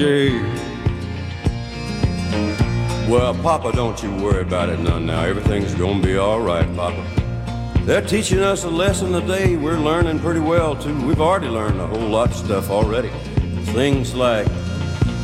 Well, Papa, don't you worry about it none now. Everything's gonna be all right, Papa. They're teaching us a lesson today. We're learning pretty well, too. We've already learned a whole lot of stuff already. Things like